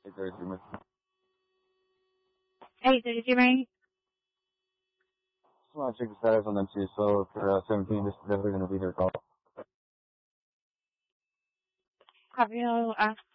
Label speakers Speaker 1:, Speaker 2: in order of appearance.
Speaker 1: 8:33 minutes.
Speaker 2: 8:33, mate.
Speaker 1: Just want to check the status on them two. So for 17, this is definitely going to be their call.
Speaker 2: Copy, I'll ask